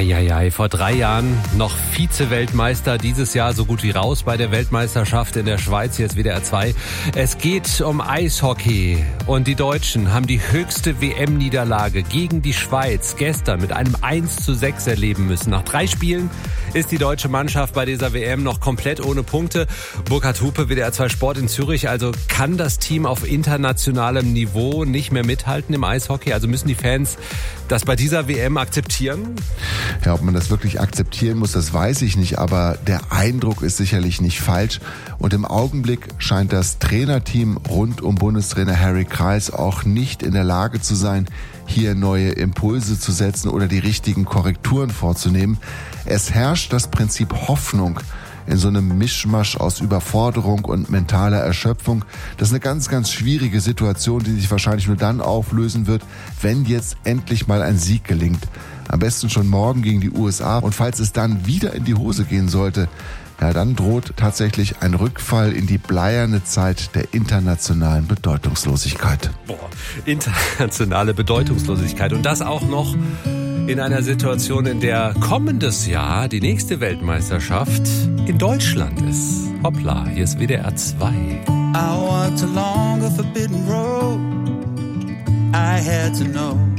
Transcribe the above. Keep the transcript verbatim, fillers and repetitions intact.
Eieiei, vor drei Jahren noch Vize-Weltmeister, dieses Jahr so gut wie raus bei der Weltmeisterschaft in der Schweiz, hier ist W D R zwei. Es geht um Eishockey und die Deutschen haben die höchste W M-Niederlage gegen die Schweiz gestern mit einem eins zu sechs erleben müssen. Nach drei Spielen ist die deutsche Mannschaft bei dieser W M noch komplett ohne Punkte. Burkhard Hupe, W D R zwei Sport in Zürich, also kann das Team auf internationalem Niveau nicht mehr mithalten im Eishockey? Also müssen die Fans das bei dieser W M akzeptieren? Ja, ob man das wirklich akzeptieren muss, das weiß ich nicht, aber der Eindruck ist sicherlich nicht falsch. Und im Augenblick scheint das Trainerteam rund um Bundestrainer Harry Kreis auch nicht in der Lage zu sein, hier neue Impulse zu setzen oder die richtigen Korrekturen vorzunehmen. Es herrscht das Prinzip Hoffnung in so einem Mischmasch aus Überforderung und mentaler Erschöpfung. Das ist eine ganz, ganz schwierige Situation, die sich wahrscheinlich nur dann auflösen wird, wenn jetzt endlich mal ein Sieg gelingt. Am besten schon morgen gegen die U S A. Und falls es dann wieder in die Hose gehen sollte, ja, dann droht tatsächlich ein Rückfall in die bleierne Zeit der internationalen Bedeutungslosigkeit. Boah, internationale Bedeutungslosigkeit. Und das auch noch in einer Situation, in der kommendes Jahr die nächste Weltmeisterschaft in Deutschland ist. Hoppla, hier ist W D R zwei. I walked along a forbidden road. I had to know